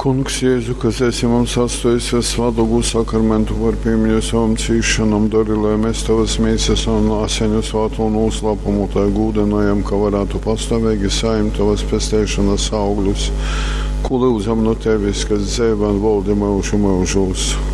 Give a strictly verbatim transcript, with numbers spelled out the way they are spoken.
Kungs, Jēzu, kas esi mums atstojusies svētdienas sakramentu par piemiņu savam cīšanam, dari, lai mēs tavas mīsas un asiņu svātu un uzlapumu tā gūdenojam, ka varētu pastāvīgi saņemt tavas pestēšanas augļus, ko lūdzam no tevis, kas dzīvē un valdi mūžu mūžos.